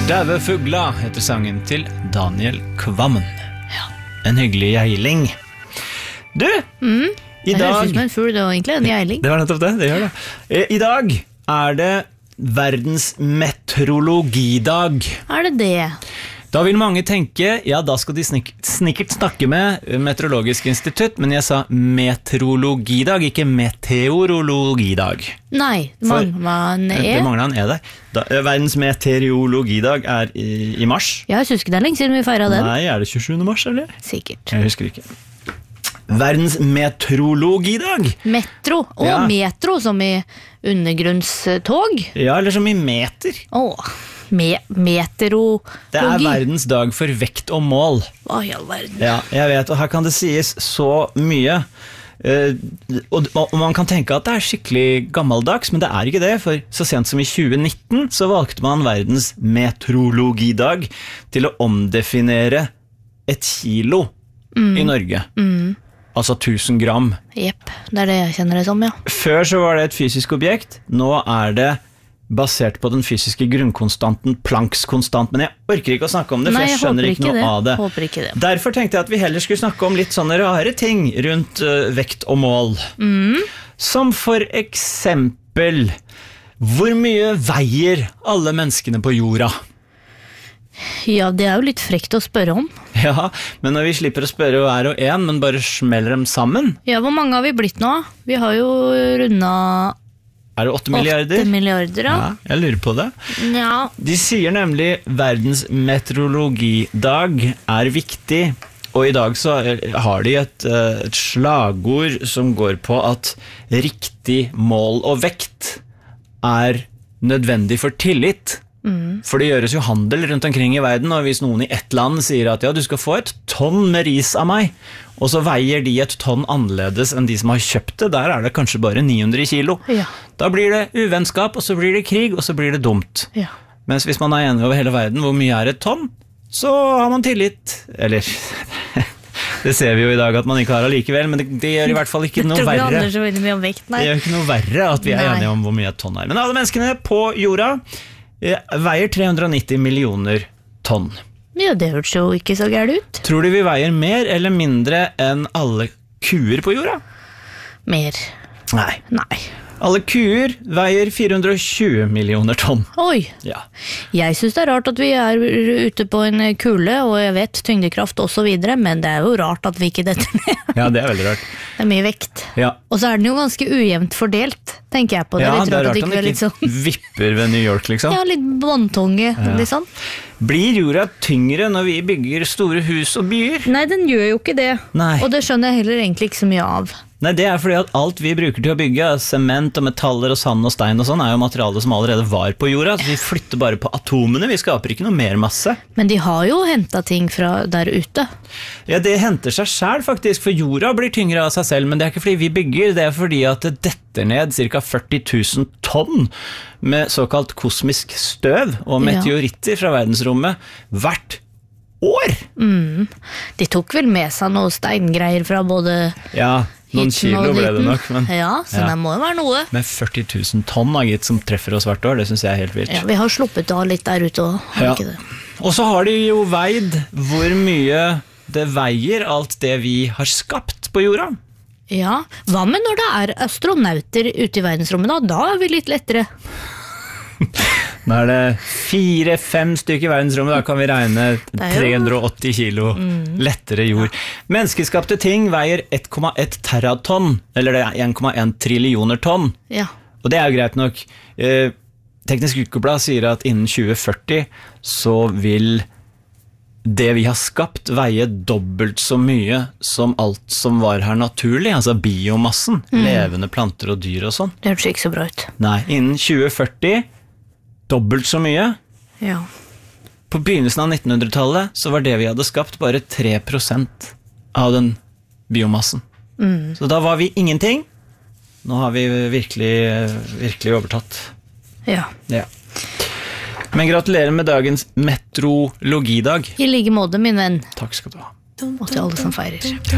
Dæve fugla heter sangen til Daniel Kvammen. Ja. En hyggelig geiling. Du, i dag... Det høres ut som en fugl, det var egentlig en geiling. Det var nettopp det, det gjør det. I dag er det verdens meteorologidag. Er det det? Da vil mange tenke, ja, da skal de snikkert snakke med Meteorologisk institutt, men jeg sa meteorologidag, ikke meteorologidag. Nei, det mangler en E. Det mangler en E der. Verdens meteorologidag er i mars. Ja, jeg synes ikke det er lenge siden vi feiret den. Nei, er det 27. mars, eller? Sikkert. Jeg husker ikke. Verdens meteorologidag. Metro, Ja. metro som i undergrunnstog. Ja, eller som i meter. Meteorologi. Det er verdens dag for vekt og mål. Hva i all verden? Ja, jeg vet, og her kan det sies så mye. Og man kan tenke at det er skikkelig gammeldags, men det er ikke det, for så sent som i 2019 så valgte man verdens meteorologidag til å omdefinere et kilo i Norge. Altså 1000 gram. Jepp, det er det jeg kjenner det som, ja. Før så var det et fysisk objekt, nå er det basert på den fysiske grunnkonstanten, Plancks konstant, men jeg orker ikke å snakke om det, for jeg skjønner ikke noe av det. Håper ikke det. Derfor tenkte jeg at vi heller skulle snakke om litt sånne rare ting rundt vekt og mål. Som for eksempel, hvor mye veier alle menneskene på jorda? Ja, det er jo litt frekt å spørre om. Ja, men når vi slipper å spørre hver og en, men bare smeller dem sammen. Ja, hvor mange har vi blitt nå? Vi har jo rundet... Er det 8 milliarder? 8 milliarder, Ja, jeg lurer på det. Ja. De sier nemlig verdens meteorologidag er viktig, og i dag så har de et slagord som går på at riktig mål og vekt er nødvendig for tillit. For det gjøres jo handel rundt omkring i verden, og hvis noen i ett land sier at ja, du skal få et tonn med ris av meg, og så veier de et tonn annerledes enn de som har kjøpt det, der er det kanskje bare 900 kilo. Ja. Da blir det uvennskap, og så blir det krig, og så blir det dumt. Ja. Mens hvis man er enig over hele verden hvor mye er et tonn, så har man tillit. Eller, det ser vi jo i dag at man ikke har allikevel, men det gjør i hvert fall ikke noe verre. Jeg tror ikke det handler så veldig mye om vekt, nei. Det gjør ikke noe verre at vi er enige om hvor mye et tonn er. Men alle menneskene på jorda veier 390 millioner tonn. Ja, det hørtes jo ikke så gærent ut. Tror du vi veier mer eller mindre enn alle kuer på jorda? Mer. Nei. Nei. Alle kuer veier 420 millioner tonn. Oi. Ja. Jeg synes det er rart at vi er ute på en kule, og jeg vet tyngdekraft og så videre, men det er jo rart at vi ikke detter ned. Ja, det er veldig rart. Det er mye vekt. Ja. Og så er den jo ganske ujevnt fordelt, tenker jeg på det. Ja, Litt det er at rart ikke han er litt ikke sånn... vipper ved New York, liksom. Ja, litt båndtunge, liksom. Blir jorda tyngre når vi bygger store hus og byer? Nei, den gjør jo ikke det. Nei. Og det skjønner jeg heller egentlig ikke så mye av. Nei, det er fordi at alt vi bruker til å bygge, sement og metaller og sand og stein og sånn, er jo materiale som allerede var på jorda, så vi flytter bare på atomene, vi skaper ikke noe mer masse. Men de har jo hentet ting fra der ute. Ja, det henter seg selv faktisk, for jorda blir tyngre av seg selv, men det er ikke fordi vi bygger, det er fordi at det detter ned ca. 40 000 tonn med såkalt kosmisk støv og meteoritter fra verdensrommet hvert år. De tok vel med seg noe steingreier fra både... Ja, noen kilo ble det nok, men... Ja, så det må jo være noe. Med 40 000 tonn, gitt, som treffer oss hvert år, det synes jeg er helt vilt. Ja, vi har sluppet av litt der ute, og har ikke det. Og så har de jo veid hvor mye det veier alt det vi har skapt på jorda. Ja, hva med når det er astronauter ute i verdensrommet da? Da er vi litt lettere. Nå er det 4-5 stykker i verdensrommet, da kan vi regne 380 kilo lettere jord. Menneskeskapte ting veier 1,1 teratonn, eller det er 1,1 trillioner tonn. Ja. Og det er jo greit nok. Teknisk Ukeblad sier at innen 2040 så vil det vi har skapt veie dobbelt så mye som alt som var her naturlig, altså biomassen, levende planter og dyr og sånn. Det hørtes ikke så bra ut. Nei, innen 2040 dobbelt så mye. Ja. På begynnelsen av 1900-tallet så var det vi hadde skapt bare 3% av den biomassen. Så da var vi ingenting. Nå har vi virkelig overtatt. Ja. Ja. Men gratulerer med dagens meteorologidag. I like måte, min venn. Takk skal du ha. Og til alle som feirer.